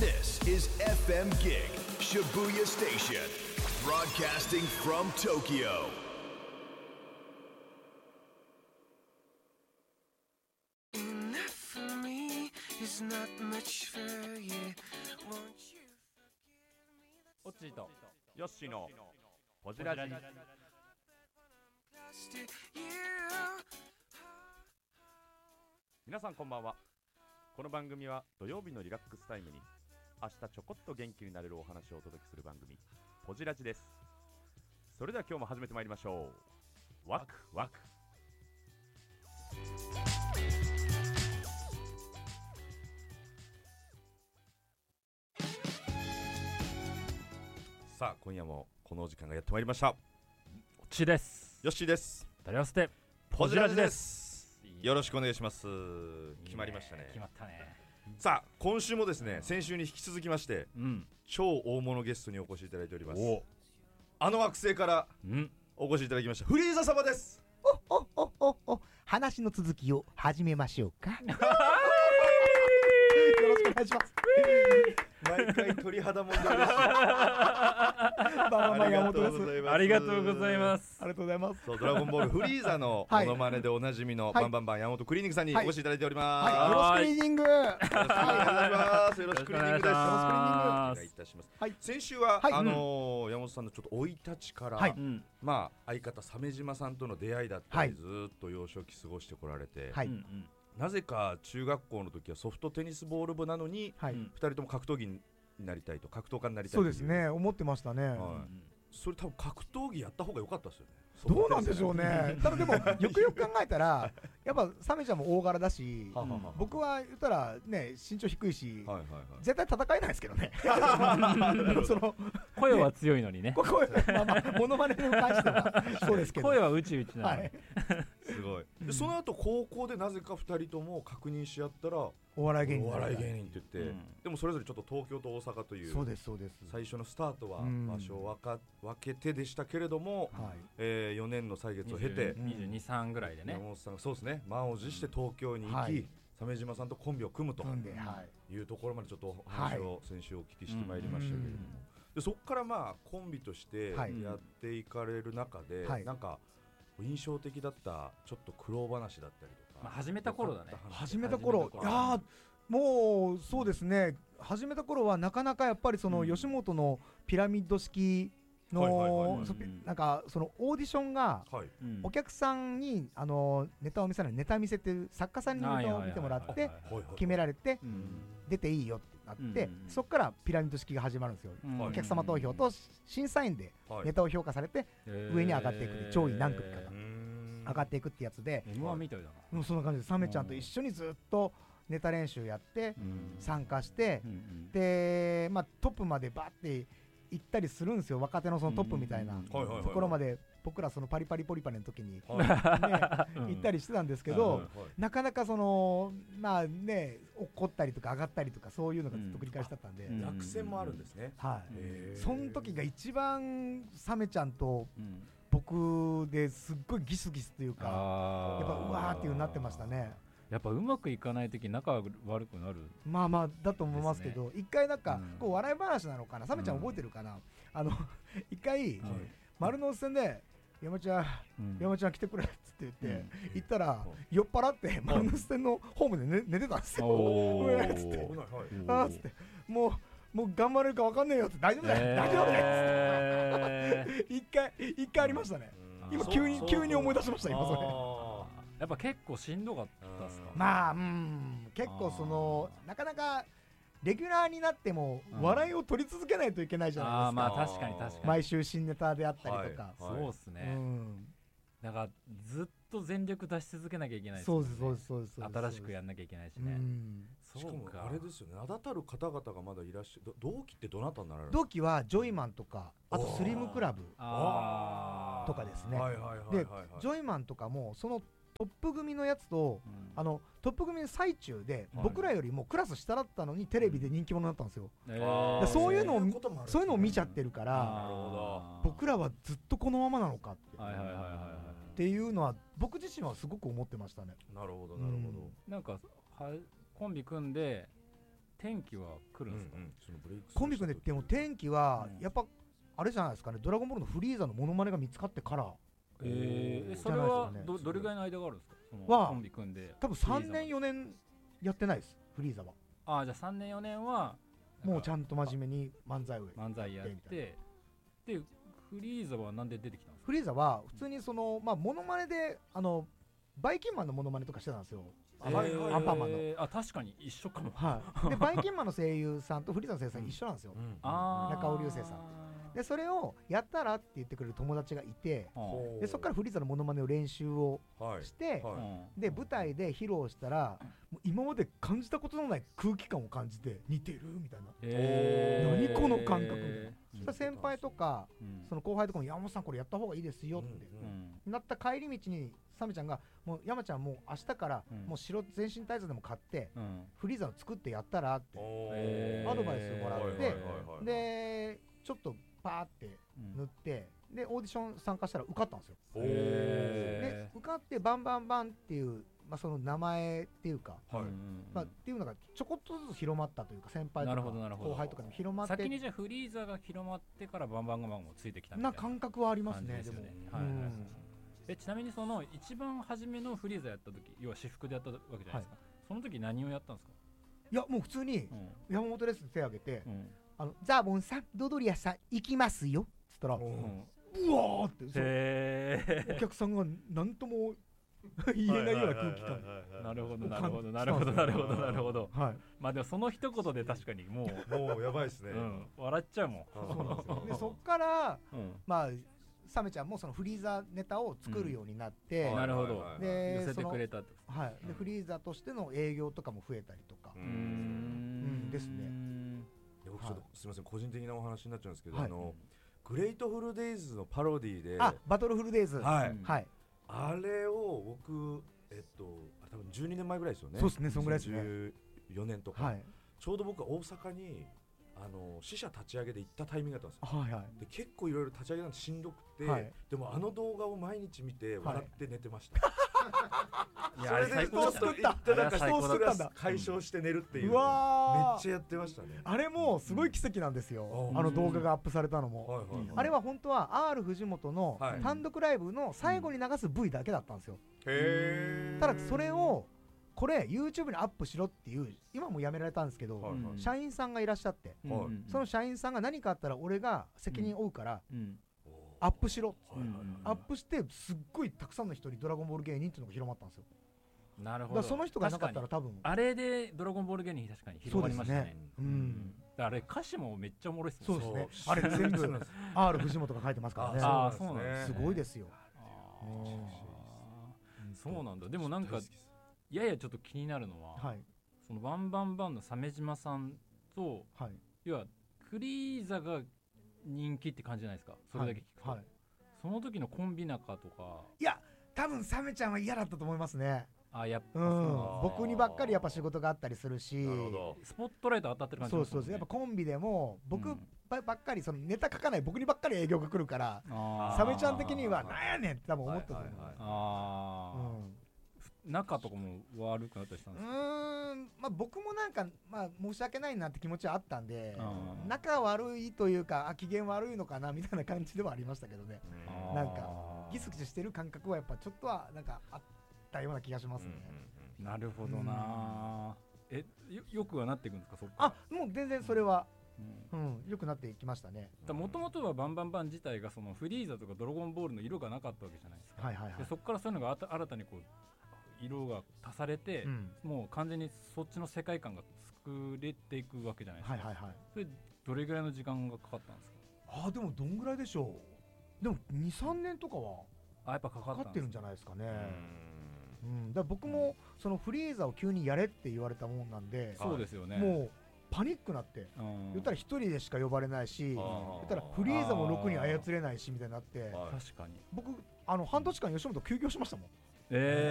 This is FM Gig Shibuya Station, broadcasting from Tokyo. Enough for me is not much for you. Won't you forgive me? オッチーとヨッシーのポジラジ。 Close to you. 皆さんこんばんは。この番組は土曜日のリラックスタイムに明日ちょこっと元気になれるお話をお届けする番組ポジラジです。それでは今日も始めてまいりましょう。ワクワク。さあ今夜もこのお時間がやってまいりました。 オッチーです。 ヨッシーです。 誰合わせてポジラジです。よろしくお願いします。決まりましたね。 決まったね。 さあ今週もですね、先週に引き続きまして、超大物ゲストにお越しいただいております。あの惑星からお越しいただきましたフリーザ様です。 お話の続きを始めましょうか。よろしくお願いします。 毎回鳥肌もんで嬉しい。 ありがとうございます。 ありがとうございます。 ありがとうございます。 そう、ドラゴンボールフリーザのモノマネでおなじみのバンバンバン山本クリーニングさんにお越しいただいております。 はい、よろしくクリーニング。 よろしくお願いします。よろしくクリーニングです。よろしくお願いいたします。 はい、 先週は山本さんのちょっと生い立ちから、まあ相方鮫島さんとの出会いだったり、ずっと幼少期過ごしてこられて、なぜか中学校の時はソフトテニスボール部なのに、2人とも格闘技になりたいと、格闘家になりたいと。 そうですね、思ってましたね。 それ多分格闘技やった方が良かったですよね。 どうなんでしょうね。ただでもよくよく考えたらやっぱサメちゃんも大柄だし、僕は言ったらね身長低いし、絶対戦えないですけどね。その声は強いのにね。 声モノマネに関してはそうですけど、 声はうちうちなのに。 すごい。でその後高校でなぜか2人とも確認し合ったらお笑い芸人って言って、でもそれぞれちょっと東京と大阪という、 そうですそうです、 最初のスタートは場所を分けてでしたけれども、4年の歳月を経て 22、3ぐらいでね、 山本さんがそうですね、満を持して東京に行き、鮫島さんとコンビを組むというところまでちょっとお話を先週お聞きしてまいりましたけれども、でそこからまあコンビとしてやっていかれる中で、なんか印象的だったちょっと苦労話だったりとか、 始めた頃だね。 始めた頃、いやもうそうですね、始めた頃はなかなかやっぱりその吉本のピラミッド式のなんかそのオーディションがお客さんにネタを見せない、ネタ見せっていう作家さんにネタを見てもらって決められて出ていいよってなって、そこからピラミッド式が始まるんですよ。お客様投票と審査員でネタを評価されて上に上がっていく、上位何組かが上がっていくってやつで、 M1 みたいだな。 もうそんな感じでサメちゃんと一緒にずっとネタ練習やって参加して、でまあトップまでバーって行ったりするんですよ。若手のそのトップみたいなところまで僕らそのパリパリポリパリの時に行ったりしてたんですけど、なかなかそのまあね怒ったりとか上がったりとかそういうのがずっと繰り返しだったんで、 落選もあるんですね。 はい、その時が一番サメちゃんと僕ですっごいギスギスというか、やっぱうわーっていうなってましたね。 やっぱうまくいかないとき仲悪くなる。 まあまあだと思いますけど、一回なんかこう笑い話なのかな、サメちゃん覚えてるかな、一回丸の内線で山ちゃん来てくれっつって言って行ったら、酔っ払って丸の内線のホームで寝てたんですよ。うえっつってあっつって、もう頑張れるか分かんねえよって、大丈夫だよ大丈夫だよっつって一回ありましたね。今急に思い出しました今それ。 やっぱ結構しんどかったっすか。 まあ結構そのなかなかレギュラーになっても笑いを取り続けないといけないじゃないですか。 まあ確かに毎週新ネタであったりとか。 そうっすね。だからずっと全力出し続けなきゃいけないですね。 そうです。 新しくやんなきゃいけないしね。 しかもあれですよね、名だたる方々がまだいらっしゃる。同期ってどなたになられる？ 同期はジョイマンとか、あとスリムクラブとかですね。でジョイマンとかもそのトップ組のやつと、トップ組の最中で僕らよりもクラス下だったのにテレビで人気者になったんですよ。そういうのを見ちゃってるから、僕らはずっとこのままなのかっていうのは僕自身はすごく思ってましたね。 なるほど。 なんかコンビ組んで天気は来るんですか？ コンビ組んででも天気はやっぱあれじゃないですかね、ドラゴンボールのフリーザのモノマネが見つかってから。 それはどれぐらいの間があるんですか？コンビ組んで多分3年4年やってないです、フリーザは。 じゃあ3年4年はもうちゃんと真面目に漫才やってで、フリーザはなんで出てきたんですか？ フリーザは普通にそのモノマネでバイキンマンのモノマネとかしてたんですよ。アンパンマンの。 確かに一緒かも。 でバイキンマンの声優さんとフリーザの声優さん一緒なんですよ。中尾隆聖さんで、それをやったらって言ってくれる友達がいて、でそこからフリーザのモノマネを練習をして、で舞台で披露したらもう今まで感じたことのない空気感を感じて似てるみたいな、何この感覚。先輩とかその後輩とかも山本さんこれやった方がいいですよってなった帰り道にサメちゃんがもう山ちゃんもう明日からもう白全身タイツでも買ってフリーザを作ってやったらってアドバイスをもらって、でちょっとパーって塗って、でオーディション参加したら受かったんですよ。で受かってバンバンバンっていう、その名前っていうか、っていうのがちょこっとずつ広まったというか、先輩とか後輩とかにも広まって、 先にじゃあフリーザが広まってからバンバンバンもついてきたみたいな感覚はありますね。でもちなみにその一番初めのフリーザやった時、要は私服でやったわけじゃないですか、その時何をやったんですか？ いやもう普通に山本ですって手を挙げて、ザボンさんドドリアさん行きますよっつったら、うわーってお客さんが何とも言えないような空気感。 なるほどなるほどなるほどなるほどなるほど。まあでもその一言で確かにもうやばいですね。 笑っちゃうもん。でそっからサメちゃんもそのフリーザネタを作るようになって、 なるほど。 で寄せてくれたと。 でフリーザとしての営業とかも増えたりとかですね。 僕ちょっとすみません、個人的なお話になっちゃうんですけど、グレートフルデイズのパロディでバトルフルデイズ、 あれを僕多分12年前ぐらいですよね。 そうですね、そんぐらいですね。 14年とか、ちょうど僕は大阪に支社立ち上げで行ったタイミングだったんですよ。で結構いろいろ立ち上げなんてしんどくて、でも動画を毎日見て笑って寝てました。それでちょっと行ってなんかストレス解消して寝るっていう、めっちゃやってましたね。 あれもすごい奇跡なんですよ、動画がアップされたのも。あれは本当は R 藤本の単独ライブの最後に流す V だけだったんですよ。ただそれをこれ YouTube にアップしろっていう、今もやめられたんですけど、社員さんがいらっしゃって、その社員さんが何かあったら俺が責任を負うからアップしろ、アップしてすっごいたくさんの人にドラゴンボール芸人っていうのが広まったんですよ。 なるほど。 その人がなかったら多分あれでドラゴンボール芸人確かに広まりましたね。あれ歌詞もめっちゃおもろいっすね。 そうですね、あれ全部 R 藤本が書いてますからね。 そうなんです。 すごいですよ。 そうなんだ。でもなんかややちょっと気になるのは、そのバンバンバンの鮫島さんと、要はフリーザが人気って感じじゃないですか、それだけ聞くと。その時のコンビ仲とか、 いや多分サメちゃんは嫌だったと思いますね。 やっぱ僕にばっかりやっぱ仕事があったりするし、 スポットライト当たってる感じですね。 そうやっぱコンビでも僕ばっかりそのネタ書かない僕にばっかり営業が来るから、サメちゃん的にはなんやねんって多分思ったと思う。 仲とかも悪くなったりしたんですか？ 僕もなんか申し訳ないなって気持ちはあったんで、仲悪いというか機嫌悪いのかなみたいな感じではありましたけどね。なんかギスギスしてる感覚はやっぱちょっとはなんかあったような気がしますね。 なるほどな。よくはなっていくんですか？そっか。 もう全然それは良くなっていきましたね。 もともとはバンバンバン自体がそのフリーザとかドラゴンボールの色がなかったわけじゃないですか。でそこからそういうのが新たにこう色が足されて、もう完全にそっちの世界観が作れていくわけじゃないですか。それどれぐらいの時間がかかったんですか？ でもどんぐらいでしょう。でも 2,3 年とかはやっぱかかってるんじゃないですかね。だから僕もそのフリーザを急にやれって言われたもんなんで、 そうですよね。 もうパニックなって、言ったら1人でしか呼ばれないし、言ったらフリーザもろくに操れないしみたいになって、 確かに僕半年間吉本休業しましたもん。